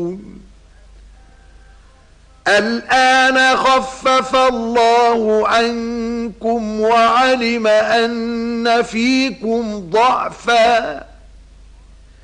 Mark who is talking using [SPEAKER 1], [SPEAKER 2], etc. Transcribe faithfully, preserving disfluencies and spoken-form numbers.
[SPEAKER 1] الآن خفف الله عنكم وعلم أن فيكم ضعفا